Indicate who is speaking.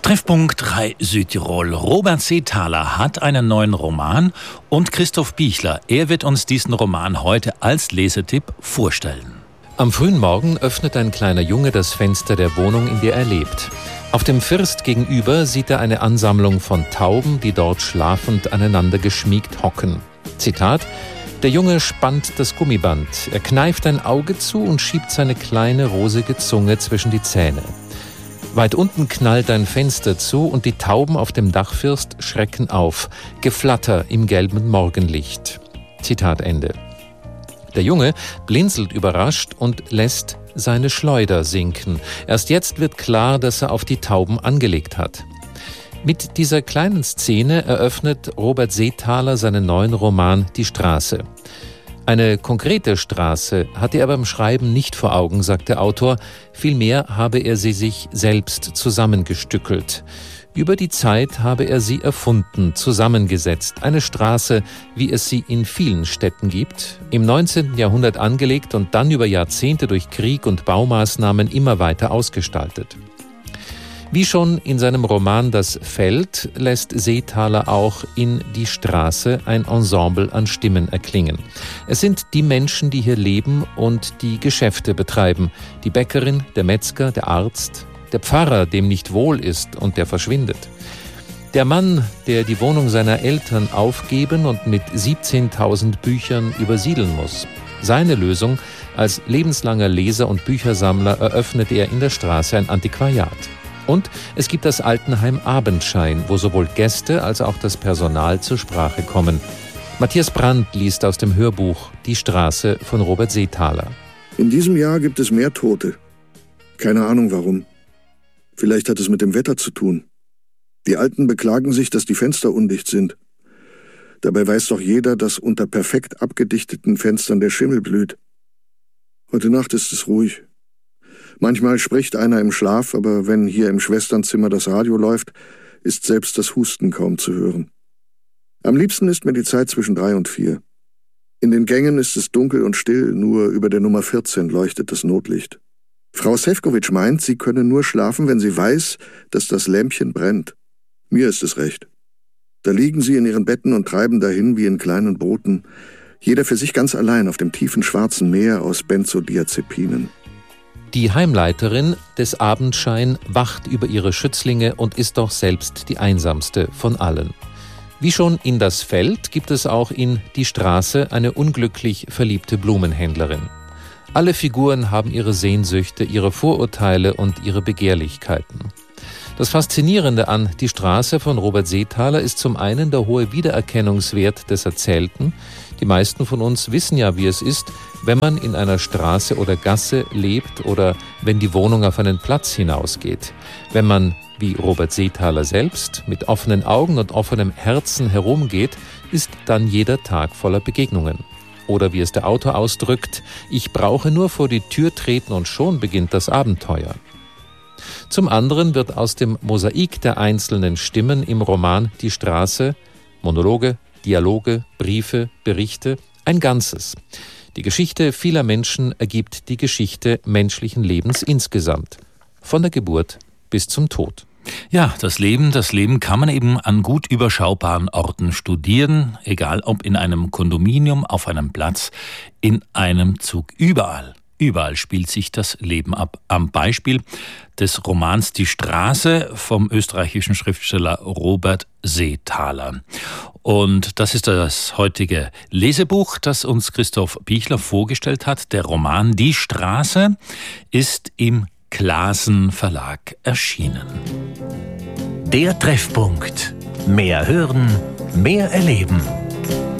Speaker 1: Treffpunkt 3 Südtirol. Robert Seethaler hat einen neuen Roman und Christoph Bichler, er wird uns diesen Roman heute als Lesetipp vorstellen.
Speaker 2: Am frühen Morgen öffnet ein kleiner Junge das Fenster der Wohnung, in der er lebt. Auf dem First gegenüber sieht er eine Ansammlung von Tauben, die dort schlafend aneinander geschmiegt hocken. Zitat: Der Junge spannt das Gummiband, er kneift ein Auge zu und schiebt seine kleine rosige Zunge zwischen die Zähne. Weit unten knallt ein Fenster zu und die Tauben auf dem Dachfirst schrecken auf. Geflatter im gelben Morgenlicht. Zitat Ende. Der Junge blinzelt überrascht und lässt seine Schleuder sinken. Erst jetzt wird klar, dass er auf die Tauben angelegt hat. Mit dieser kleinen Szene eröffnet Robert Seethaler seinen neuen Roman Die Straße. Eine konkrete Straße hatte er beim Schreiben nicht vor Augen, sagt der Autor. Vielmehr habe er sie sich selbst zusammengestückelt. Über die Zeit habe er sie erfunden, zusammengesetzt. Eine Straße, wie es sie in vielen Städten gibt, im 19. Jahrhundert angelegt und dann über Jahrzehnte durch Krieg und Baumaßnahmen immer weiter ausgestaltet. Wie schon in seinem Roman Das Feld lässt Seethaler auch in Die Straße ein Ensemble an Stimmen erklingen. Es sind die Menschen, die hier leben und die Geschäfte betreiben. Die Bäckerin, der Metzger, der Arzt, der Pfarrer, dem nicht wohl ist und der verschwindet. Der Mann, der die Wohnung seiner Eltern aufgeben und mit 17.000 Büchern übersiedeln muss. Seine Lösung: als lebenslanger Leser und Büchersammler eröffnet er in der Straße ein Antiquariat. Und es gibt das Altenheim Abendschein, wo sowohl Gäste als auch das Personal zur Sprache kommen. Matthias Brandt liest aus dem Hörbuch Die Straße von Robert Seethaler.
Speaker 3: In diesem Jahr gibt es mehr Tote. Keine Ahnung warum. Vielleicht hat es mit dem Wetter zu tun. Die Alten beklagen sich, dass die Fenster undicht sind. Dabei weiß doch jeder, dass unter perfekt abgedichteten Fenstern der Schimmel blüht. Heute Nacht ist es ruhig. Manchmal spricht einer im Schlaf, aber wenn hier im Schwesternzimmer das Radio läuft, ist selbst das Husten kaum zu hören. Am liebsten ist mir die Zeit zwischen 3 und 4. In den Gängen ist es dunkel und still, nur über der Nummer 14 leuchtet das Notlicht. Frau Sefcovic meint, sie könne nur schlafen, wenn sie weiß, dass das Lämpchen brennt. Mir ist es recht. Da liegen sie in ihren Betten und treiben dahin wie in kleinen Booten, jeder für sich ganz allein auf dem tiefen schwarzen Meer aus Benzodiazepinen.
Speaker 2: Die Heimleiterin des Abendschein wacht über ihre Schützlinge und ist doch selbst die einsamste von allen. Wie schon in Das Feld gibt es auch in Die Straße eine unglücklich verliebte Blumenhändlerin. Alle Figuren haben ihre Sehnsüchte, ihre Vorurteile und ihre Begehrlichkeiten. Das Faszinierende an Die Straße von Robert Seethaler ist zum einen der hohe Wiedererkennungswert des Erzählten. Die meisten von uns wissen ja, wie es ist, wenn man in einer Straße oder Gasse lebt oder wenn die Wohnung auf einen Platz hinausgeht. Wenn man, wie Robert Seethaler selbst, mit offenen Augen und offenem Herzen herumgeht, ist dann jeder Tag voller Begegnungen. Oder wie es der Autor ausdrückt: Ich brauche nur vor die Tür treten und schon beginnt das Abenteuer. Zum anderen wird aus dem Mosaik der einzelnen Stimmen im Roman Die Straße, Monologe, Dialoge, Briefe, Berichte, ein Ganzes. Die Geschichte vieler Menschen ergibt die Geschichte menschlichen Lebens insgesamt. Von der Geburt bis zum Tod.
Speaker 1: Ja, das Leben kann man eben an gut überschaubaren Orten studieren, egal ob in einem Kondominium, auf einem Platz, in einem Zug, überall. Überall spielt sich das Leben ab. Am Beispiel des Romans Die Straße vom österreichischen Schriftsteller Robert Seethaler. Und das ist das heutige Lesebuch, das uns Christoph Bichler vorgestellt hat. Der Roman Die Straße ist im Clasen Verlag erschienen.
Speaker 4: Der Treffpunkt. Mehr hören, mehr erleben.